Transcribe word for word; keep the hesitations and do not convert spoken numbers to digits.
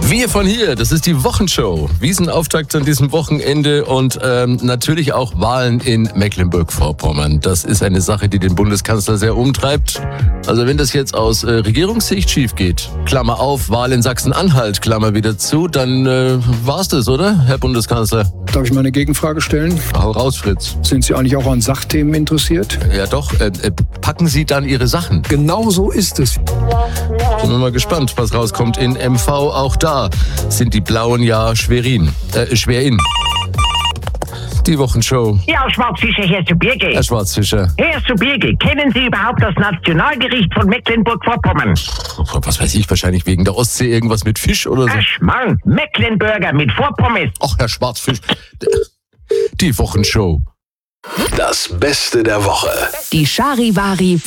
Wir von hier, das ist die Wochenshow. Wiesenauftakt an diesem Wochenende und ähm, natürlich auch Wahlen in Mecklenburg-Vorpommern. Das ist eine Sache, die den Bundeskanzler sehr umtreibt. Also wenn das jetzt aus äh, Regierungssicht schief geht, Klammer auf, Wahl in Sachsen-Anhalt, Klammer wieder zu, dann äh, war's das, oder, Herr Bundeskanzler? Darf ich mal eine Gegenfrage stellen? Hau raus, Fritz. Sind Sie eigentlich auch an Sachthemen interessiert? Ja doch, äh, äh, packen Sie dann Ihre Sachen. Genau so ist es. Sind wir mal gespannt, was rauskommt in M V. Auch da sind die Blauen ja Schwerin, äh, Schwerin. Die Wochenshow. Ja, Schwarzfischer, Herr Subirge. Herr Schwarzfischer. Herr Subirge, kennen Sie überhaupt das Nationalgericht von Mecklenburg-Vorpommern? Was weiß ich, wahrscheinlich wegen der Ostsee irgendwas mit Fisch oder so. Ach, Schmarrn, Mecklenburger mit Vorpommes. Ach, Herr Schwarzfisch. Die Wochenshow. Das Beste der Woche. Die Charivari